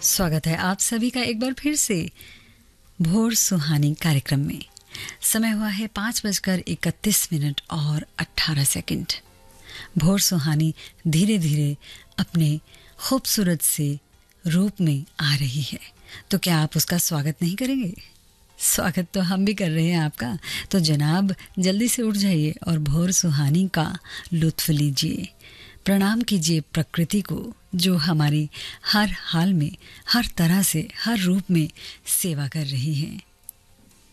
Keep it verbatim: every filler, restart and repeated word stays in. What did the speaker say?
स्वागत है आप सभी का एक बार फिर से भोर सुहानी कार्यक्रम में। समय हुआ है पाँच बजकर इकतीस मिनट और अट्ठारह सेकंड। भोर सुहानी धीरे धीरे अपने खूबसूरत से रूप में आ रही है, तो क्या आप उसका स्वागत नहीं करेंगे? स्वागत तो हम भी कर रहे हैं आपका। तो जनाब जल्दी से उठ जाइए और भोर सुहानी का लुत्फ लीजिए। प्रणाम कीजिए प्रकृति को, जो हमारी हर हाल में, हर तरह से, हर रूप में सेवा कर रही है।